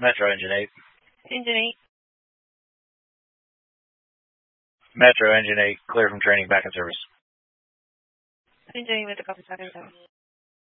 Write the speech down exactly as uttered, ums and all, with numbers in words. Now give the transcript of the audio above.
Metro Engine eight. Engine eight. Metro Engine eight, clear from training, back in service. Engine eight with the copy, second.